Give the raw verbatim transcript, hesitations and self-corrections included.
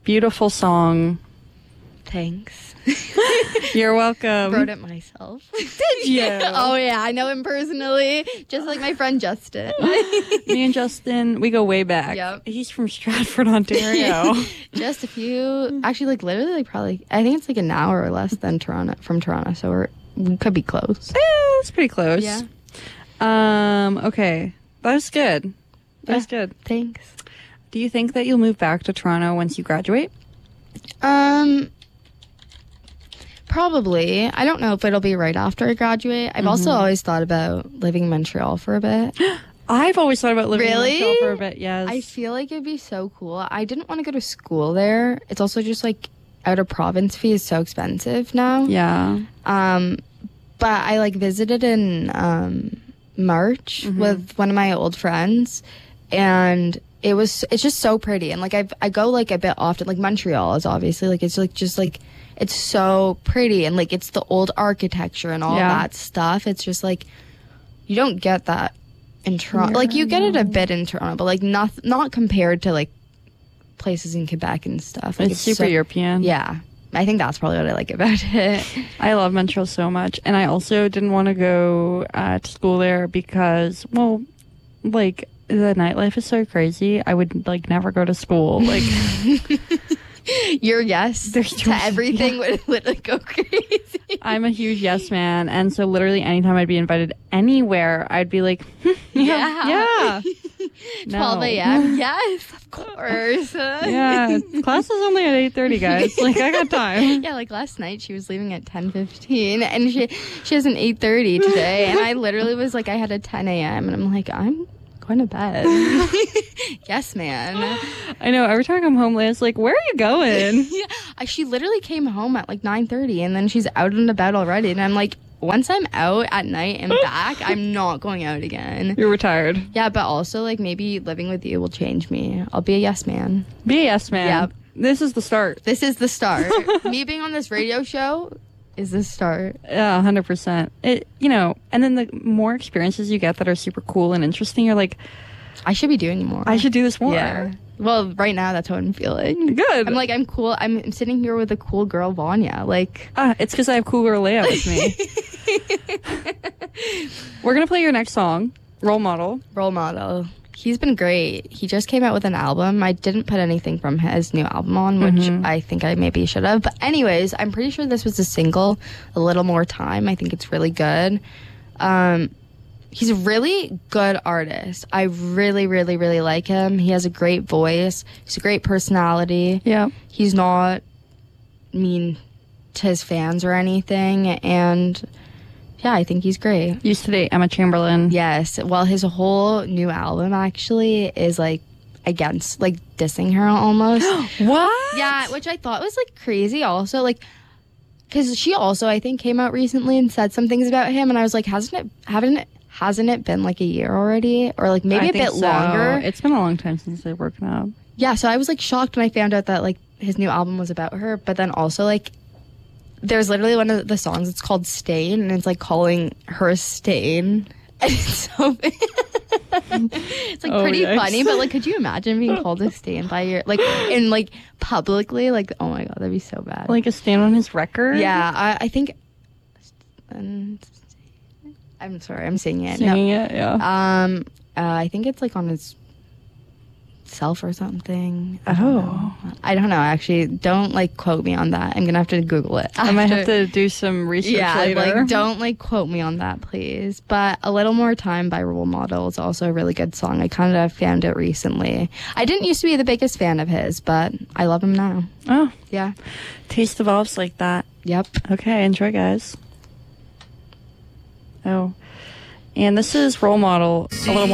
Beautiful song. Thanks. You're welcome. Wrote it myself. Did you? Oh, yeah. I know him personally. Just like my friend Justin. Me and Justin, we go way back. Yep. He's from Stratford, Ontario. Just a few. Actually, like literally, like probably, I think it's like an hour or less than Toronto, from Toronto. So we're, we could be close. Eh, it's pretty close. Yeah. Um. Okay. That was good. That Yeah. was good. Thanks. Do you think that you'll move back to Toronto once you graduate? Um, probably. I don't know if it'll be right after I graduate. I've also always thought about living in Montreal for a bit. I've always thought about living Really? in Montreal for a bit. Yes. I feel like it'd be so cool. I didn't want to go to school there. It's also just like out of province fee is so expensive now. yeah. Um, but I like visited in um March with one of my old friends, and it was it's just so pretty. And like I I go like a bit often. Like Montreal is obviously like it's like just like it's so pretty, and like it's the old architecture and all Yeah. that stuff. It's just like you don't get that in Toronto. Like you get it a bit in Toronto, but like not not compared to like places in Quebec and stuff. Like, It's super so- European. Yeah, I think that's probably what I like about it. I love Montreal so much. And I also didn't want to go uh, to school there because, well, like, the nightlife is so crazy. I would, like, never go to school. Like, Your yes There's to too much- everything would, would like go crazy. I'm a huge yes man. And so, literally, anytime I'd be invited anywhere, I'd be like, hmm, yeah, yeah. No. twelve a.m. Yes, of course. Yeah, class is only at eight thirty, guys. Like, I got time. Yeah, like last night she was leaving at ten fifteen, and she she has an eight thirty today, and I literally was like, I had a ten a.m. and I'm like, I'm going to bed. Yes, man. I know. Every time I come home, Leia's like, where are you going? Yeah, I, she literally came home at like nine thirty, and then she's out and about already, and I'm like, once I'm out at night and back, I'm not going out again. You're retired. Yeah, but also like maybe living with you will change me. I'll be a yes man. Be a yes man. Yep. This is the start. This is the start. Me being on this radio show is the start. Yeah, one hundred percent. It, you know, and then the more experiences you get that are super cool and interesting, you're like, I should be doing more. I should do this more. Yeah. Well, right now that's how I'm feeling. Good. I'm like, I'm cool. I'm, I'm sitting here with a cool girl, Vanya. Like, Ah, it's because I have cool girl Leia with me. We're going to play your next song, Role Model. role model. He's been great. He just came out with an album. I didn't put anything from his new album on, which I think I maybe should have. But anyways, I'm pretty sure this was a single, A Little More Time. I think it's really good. Um, he's a really good artist. I really, really, really like him. He has a great voice. He's a great personality. Yeah. He's not mean to his fans or anything. And yeah, I think he's great. Used to date Emma Chamberlain. Yes. Well, his whole new album actually is like against, like dissing her almost. What? Yeah, which I thought was like crazy also. Like, because she also, I think, came out recently and said some things about him. And I was like, hasn't it, haven't it, hasn't it been like a year already? Or like maybe I a think bit so. longer? It's been a long time since they've broken up. Yeah, so I was like shocked when I found out that like his new album was about her. But then also like, there's literally one of the songs, it's called Stain, and it's like calling her a stain. And it's so it's like Oh, pretty yikes. funny, but like could you imagine being called a stain by your like in like publicly? Like, oh my god, that'd be so bad. Like a stand on his record? Yeah, I, I think um, I'm sorry, I'm singing it. Singing it, yeah. No. Um uh, I think it's like on his self or something. I don't Oh. know. I don't know, actually. Don't like quote me on that. I'm gonna have to Google it. I might have after. to do some research Yeah, later. like don't like quote me on that, please. But A Little More Time by Role Model is also a really good song. I kind of found it recently. I didn't used to be the biggest fan of his, but I love him now. Oh, Yeah. taste evolves like that. Yep. Okay, enjoy, guys. Oh. And this is Role Model, A Little More